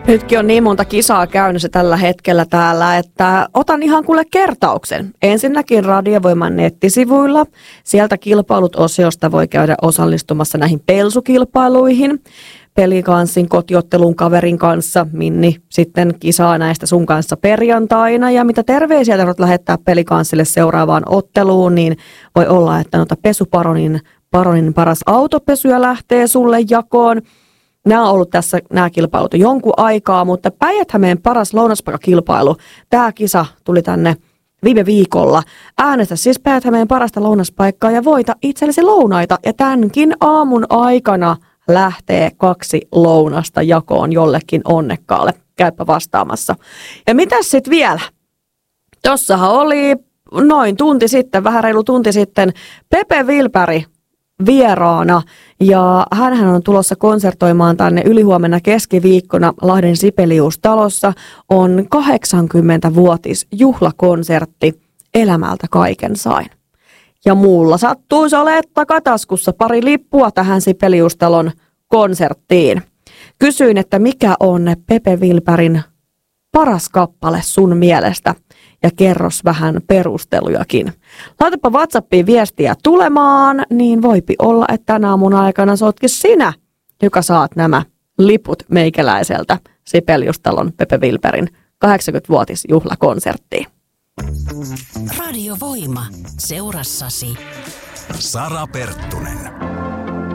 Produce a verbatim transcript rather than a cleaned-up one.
Nytkin on niin monta kisaa käynnissä tällä hetkellä täällä, että otan ihan kuule kertauksen. Ensinnäkin Radiovoiman nettisivuilla. Sieltä kilpailut-osiosta voi käydä osallistumassa näihin pelsukilpailuihin. Pelikanssin kotiottelun kaverin kanssa. Minni sitten kisaa näistä sun kanssa perjantaina. Ja mitä terveisiä tarvitset lähettää Pelikanssille seuraavaan otteluun, niin voi olla, että noita pesuparonin paronin paras autopesuja lähtee sulle jakoon. Nämä on ollut tässä nämä kilpailut jo jonkun aikaa, mutta Päijät-Hämeen paras lounaspaikakilpailu. Tämä kisa tuli tänne viime viikolla. Äänestä siis Päijät-Hämeen parasta lounaspaikkaa ja voita itsellesi lounaita. Ja tämänkin aamun aikana lähtee kaksi lounasta jakoon jollekin onnekkaalle. Käypä vastaamassa. Ja mitäs sitten vielä? Tossahan oli noin tunti sitten, vähän reilu tunti sitten, Pepe Wilberg vieraana, ja hänhän on tulossa konsertoimaan tänne ylihuomenna keskiviikkona Lahden Sibelius-talossa. On kahdeksankymmentävuotis juhlakonsertti Elämältä kaiken sain. Ja muulla sattuisi olemaan takataskussa pari lippua tähän Sibelius-talon konserttiin. Kysyin, että mikä on Pepe Wilbergin paras kappale sun mielestä? Ja kerros vähän perustelujakin. Laitapa WhatsAppiin viestiä tulemaan, niin voipi olla, että tänä aamun aikana sä ootkin sinä, joka saat nämä liput meikäläiseltä Sibelius-talon Pepe Wilbergin kahdeksankymmentävuotisjuhlakonserttiin. Radiovoima. Seurassasi Sara Perttunen.